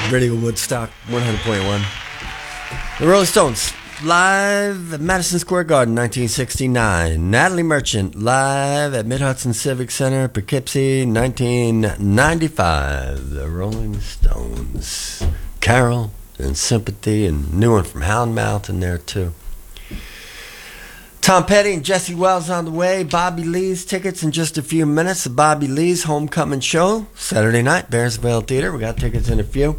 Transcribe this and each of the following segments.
Radio Woodstock 100.1. The Rolling Stones live at Madison Square Garden 1969. Natalie Merchant live at Mid-Hudson Civic Center, Poughkeepsie 1995. The Rolling Stones. Carol and Sympathy, and new one from Houndmouth in there too. Tom Petty and Jesse Wells on the way. Bobby Lee's tickets in just a few minutes. The Bobby Lee's Homecoming Show, Saturday night, Bearsville Theater. We got tickets in a few.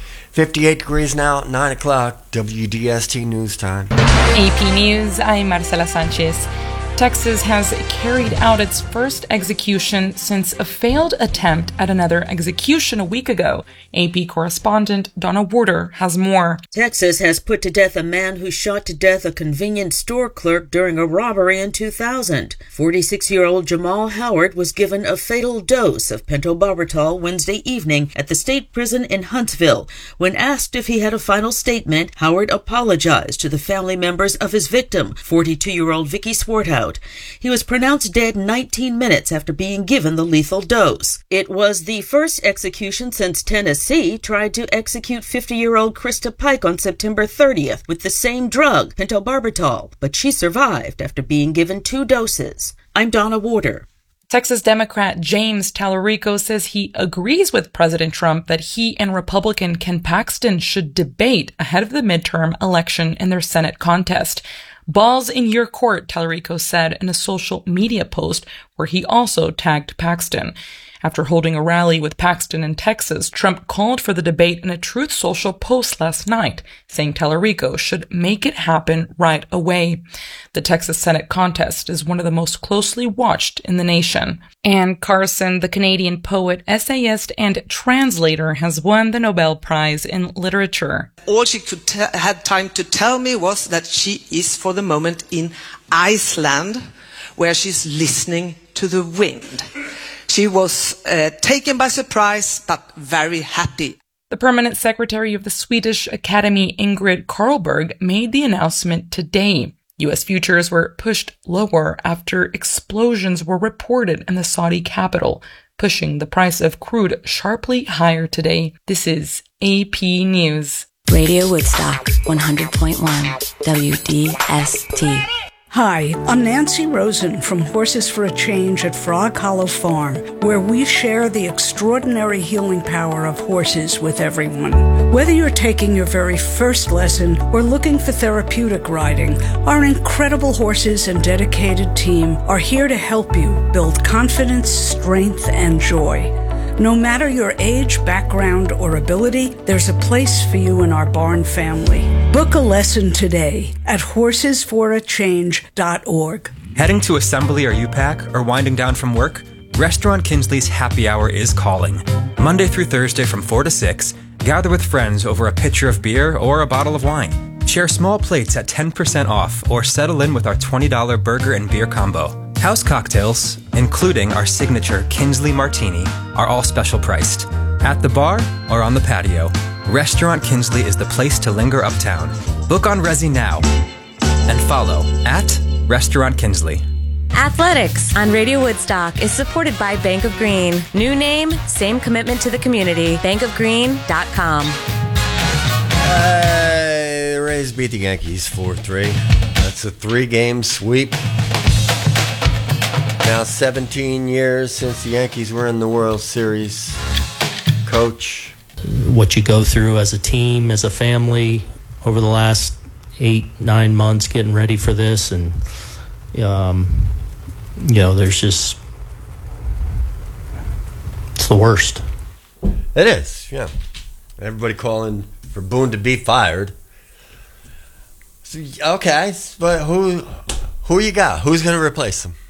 58 degrees now at 9 o'clock, WDST News Time. AP News, I'm Marcela Sanchez. Texas has carried out its first execution since a failed attempt at another execution a week ago. AP correspondent Donna Warder has more. Texas has put to death a man who shot to death a convenience store clerk during a robbery in 2000. 46-year-old Jamal Howard was given a fatal dose of pentobarbital Wednesday evening at the state prison in Huntsville. When asked if he had a final statement, Howard apologized to the family members of his victim, 42-year-old Vicky Swarthout. He was pronounced dead 19 minutes after being given the lethal dose. It was the first execution since Tennessee tried to execute 50-year-old Krista Pike on September 30th with the same drug, pentobarbital, but she survived after being given 2 doses. I'm Donna Warder. Texas Democrat James Tallarico says he agrees with President Trump that he and Republican Ken Paxton should debate ahead of the midterm election in their Senate contest. Balls in your court, Tallarico said in a social media post where he also tagged Paxton. After holding a rally with Paxton in Texas, Trump called for the debate in a Truth Social post last night, saying Tallarico should make it happen right away. The Texas Senate contest is one of the most closely watched in the nation. Anne Carson, the Canadian poet, essayist, and translator, has won the Nobel Prize in Literature. All she had time to tell me was that she is for the moment in Iceland, where she's listening to the wind. She was taken by surprise, but very happy. The permanent secretary of the Swedish Academy, Ingrid Carlberg, made the announcement today. U.S. futures were pushed lower after explosions were reported in the Saudi capital, pushing the price of crude sharply higher today. This is AP News. Radio Woodstock 100.1 WDST. Hi, I'm Nancy Rosen from Horses for a Change at Frog Hollow Farm, where we share the extraordinary healing power of horses with everyone. Whether you're taking your very first lesson or looking for therapeutic riding, our incredible horses and dedicated team are here to help you build confidence, strength, and joy. No matter your age, background, or ability, there's a place for you in our barn family. Book a lesson today at horsesforachange.org. Heading to assembly or UPAC or winding down from work? Restaurant Kinsley's Happy Hour is calling. Monday through Thursday from 4 to 6, gather with friends over a pitcher of beer or a bottle of wine. Share small plates at 10% off or settle in with our $20 burger and beer combo. House cocktails, including our signature Kinsley Martini, are all special priced. At the bar or on the patio, Restaurant Kinsley is the place to linger uptown. Book on Resi now and follow at Restaurant Kinsley. Athletics on Radio Woodstock is supported by Bank of Green. New name, same commitment to the community. bankofgreen.com. The Rays beat the Yankees 4-3. That's a 3-game sweep. Now 17 years since the Yankees were in the World Series. Coach. What you go through as a team, as a family, over the last 8-9 months getting ready for this, and there's just, it's the worst. It is, yeah. Everybody calling for Boone to be fired. So, okay, but who you got? Who's going to replace him?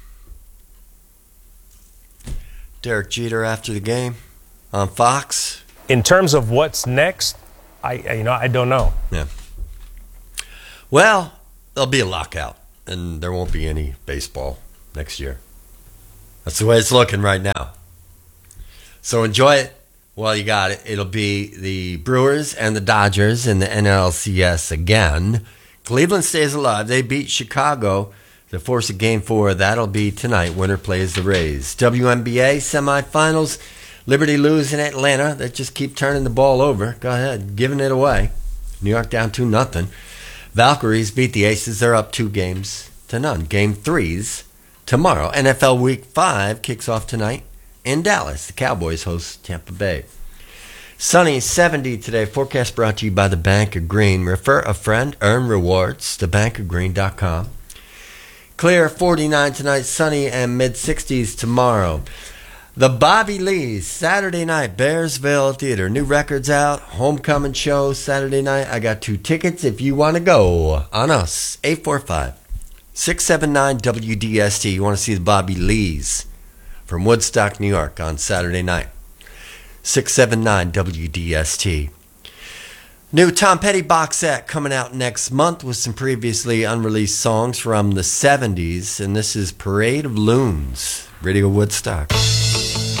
Derek Jeter after the game on Fox. In terms of what's next, I don't know. Yeah. Well, there'll be a lockout, and there won't be any baseball next year. That's the way it's looking right now. So enjoy it while you got it. It'll be the Brewers and the Dodgers in the NLCS again. Cleveland stays alive. They beat Chicago to force a Game 4. That'll be tonight. Winner plays the Rays. WNBA semifinals. Liberty losing Atlanta. They just keep turning the ball over. Go ahead, giving it away. New York down 2-0. Valkyries beat the Aces. They're up 2-0. Game 3's tomorrow. NFL Week 5 kicks off tonight in Dallas. The Cowboys host Tampa Bay. Sunny 70 today. Forecast brought to you by the Bank of Green. Refer a friend, earn rewards. thebankofgreen.com. Clear 49 tonight. Sunny and mid-60s tomorrow. The Bobby Lee's Saturday night, Bearsville Theater. New records out. Homecoming show Saturday night. I got 2 tickets if you want to go. On us. 845-679-WDST. You want to see the Bobby Lee's from Woodstock, New York on Saturday night. 679-WDST. New Tom Petty box set coming out next month with some previously unreleased songs from the 70s. And this is Parade of Loons. Radio Woodstock.